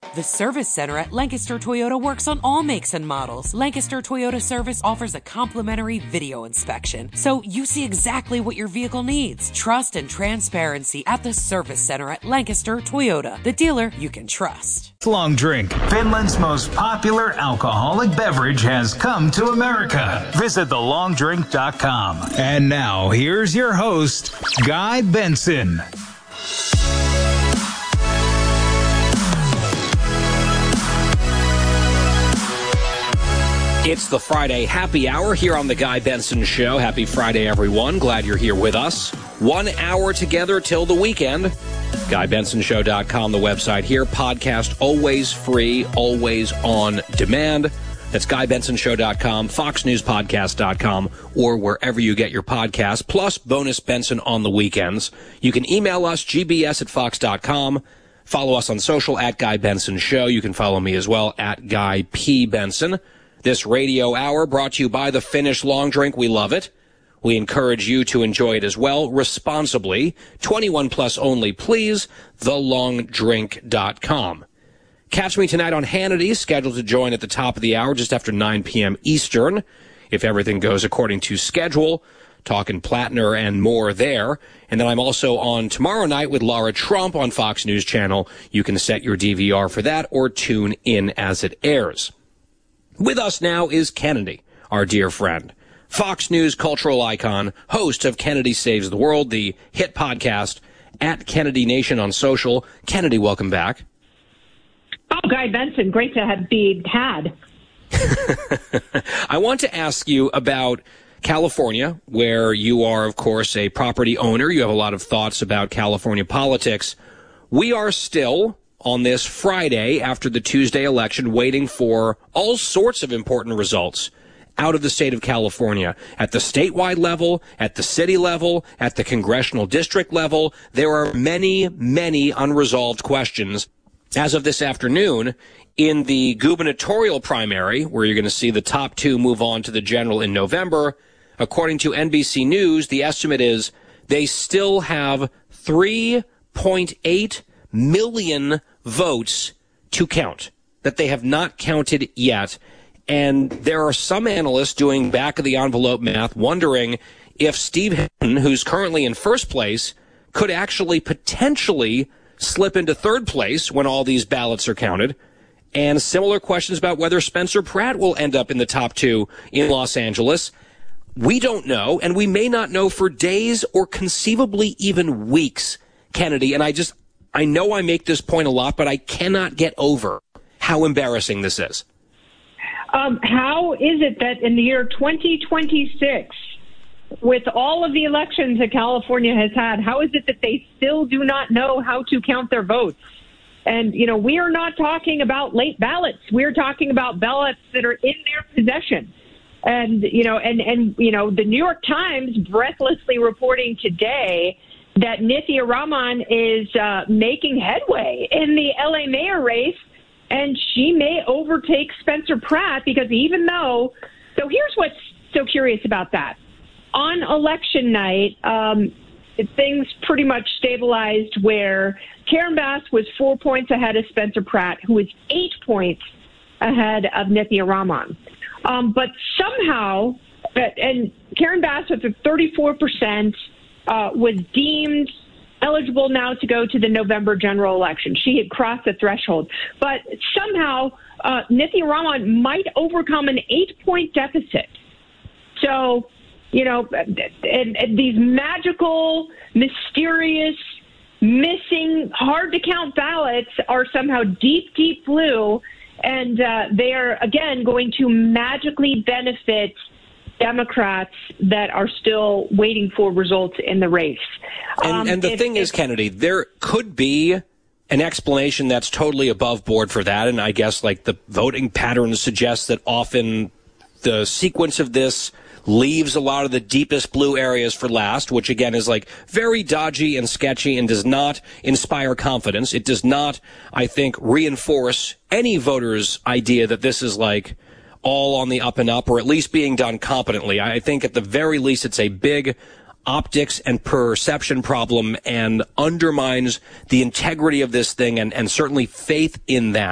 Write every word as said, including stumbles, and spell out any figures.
The Service Center at Lancaster Toyota works on all makes and models. Lancaster Toyota Service offers a complimentary video inspection, so you see exactly what your vehicle needs. Trust and transparency at the Service Center at Lancaster Toyota, the dealer you can trust. Long Drink, Finland's most popular alcoholic beverage, has come to America. Visit the long drink dot com. And now, here's your host, Guy Benson. It's the Friday Happy Hour here on the Guy Benson Show. Happy Friday, everyone. Glad you're here with us. One hour together till the weekend. Guy Benson Show dot com, the website here. Podcast always free, always on demand. That's Guy Benson Show dot com, Fox News Podcast dot com, or wherever you get your podcasts, plus bonus Benson on the weekends. You can email us, G B S at Fox dot com. Follow us on social at Guy Benson Show. You can follow me as well at Guy P. Benson. This radio hour brought to you by the Finnish Long Drink. We love it. We encourage you to enjoy it as well responsibly. twenty-one plus only, please. the long drink dot com. Catch me tonight on Hannity, scheduled to join at the top of the hour just after nine p.m. Eastern, if everything goes according to schedule. Talking Plattner and more there. And then I'm also on tomorrow night with Laura Trump on Fox News Channel. You can set your D V R for that or tune in as it airs. With us now is Kennedy, our dear friend, Fox News cultural icon, host of Kennedy Saves the World, the hit podcast, at Kennedy Nation on social. Kennedy, welcome back. Oh, Guy Benson, great to have be had. I want to ask you about California, where you are, of course, a property owner. You have a lot of thoughts about California politics. We are still on this Friday after the Tuesday election, waiting for all sorts of important results out of the state of California. At the statewide level, at the city level, at the congressional district level, there are many, many unresolved questions. As of this afternoon, in the gubernatorial primary, where you're going to see the top two move on to the general in November, according to N B C News, the estimate is they still have three point eight million votes to count that they have not counted yet. And there are some analysts doing back-of-the-envelope math wondering if Steve Hinton, who's currently in first place, could actually potentially slip into third place when all these ballots are counted. And similar questions about whether Spencer Pratt will end up in the top two in Los Angeles. We don't know, and we may not know for days or conceivably even weeks, Kennedy. And I just, I know I make this point a lot, but I cannot get over how embarrassing this is. Um, how is it that in the year twenty twenty-six, with all of the elections that California has had, how is it that they still do not know how to count their votes? And, you know, we are not talking about late ballots. We're talking about ballots that are in their possession. And, you know, and, and you know, the New York Times breathlessly reporting today that Nithya Raman is uh, making headway in the L A mayor race, and she may overtake Spencer Pratt because even though, so here's what's so curious about that. On election night, um, things pretty much stabilized where Karen Bass was four points ahead of Spencer Pratt, who was eight points ahead of Nithya Raman. Um, but somehow, and Karen Bass with a thirty-four percent uh, was deemed eligible now to go to the November general election. She had crossed the threshold. But somehow, uh, Nithya Raman might overcome an eight-point deficit. So, you know, and, and these magical, mysterious, missing, hard-to-count ballots are somehow deep, deep blue, and uh, they are, again, going to magically benefit Democrats that are still waiting for results in the race. And, um, and the if, thing if, is, Kennedy, there could be an explanation that's totally above board for that, and I guess like the voting patterns suggest that often the sequence of this leaves a lot of the deepest blue areas for last, which again is like very dodgy and sketchy and does not inspire confidence. It does not, I think, reinforce any voter's idea that this is like all on the up and up, or at least being done competently. I think at the very least it's a big optics and perception problem and undermines the integrity of this thing and, and certainly faith in that.